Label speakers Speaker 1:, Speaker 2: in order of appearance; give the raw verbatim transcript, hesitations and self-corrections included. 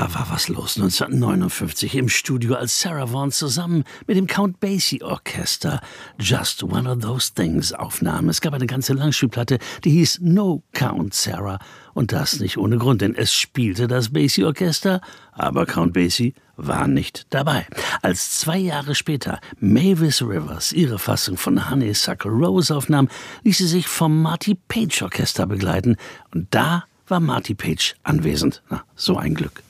Speaker 1: Da war was los neunzehnhundertneunundfünfzig im Studio, als Sarah Vaughan zusammen mit dem Count Basie Orchester Just One of Those Things aufnahm. Es gab eine ganze Langspielplatte, die hieß No Count Sarah. Und das nicht ohne Grund, denn es spielte das Basie Orchester, aber Count Basie war nicht dabei. Als zwei Jahre später Mavis Rivers ihre Fassung von Honeysuckle Rose aufnahm, ließ sie sich vom Marty Page Orchester begleiten. Und da war Marty Page anwesend. Na, so ein Glück.